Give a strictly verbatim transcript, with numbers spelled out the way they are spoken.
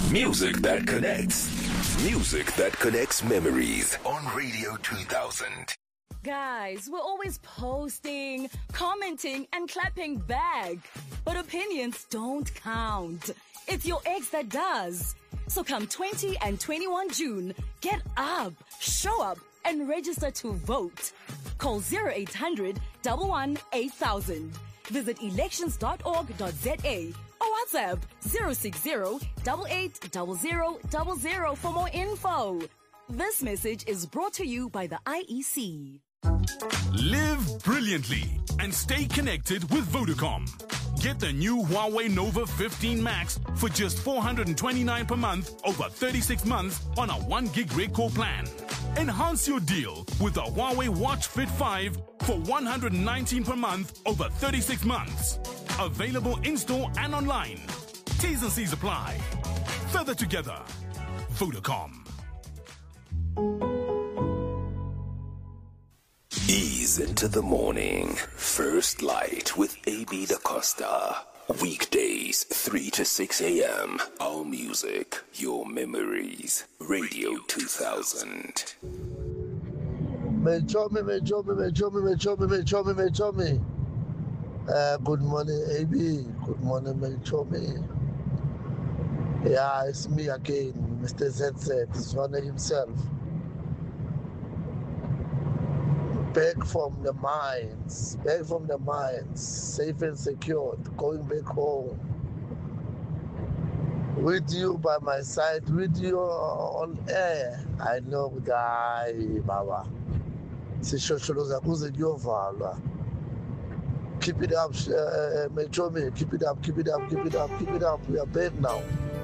Music that connects. Music that connects memories on Radio two thousand. Guys, we're always posting, commenting, and clapping back. But opinions don't count. It's your ex that does. So come twentieth and twenty-first of June, get up, show up, and register to vote. Call zero eight hundred, one one eight thousand. Visit elections dot org dot za or WhatsApp zero six zero, eight eight zero zero zero zero for more info. This message is brought to you by the I E C. Live brilliantly and stay connected with Vodacom. Get the new Huawei Nova fifteen Max for just four hundred twenty-nine dollars per month over thirty-six months on a one gig rate core plan. Enhance your deal with the Huawei Watch Fit five for one hundred nineteen dollars per month over thirty-six months. Available in-store and online. T's and C's apply. Further together. Vodacom. Ease into the morning. First Light with A B Da Costa. Weekdays, three to six a.m. Our music, your memories. Radio two thousand. Mechomi, Mechomi, Mechomi, Mechomi, Mechomi, Mechomi. Uh, good morning, A B. Good morning, Mechomi. Yeah, it's me again, Mister Z Z. It's one himself. Back from the mines, back from the mines, safe and secured, going back home. With you by my side, with you on air. I know that, Baba. Keep it up, uh, Mechomi, keep it up, keep it up, keep it up, keep it up. We are back now.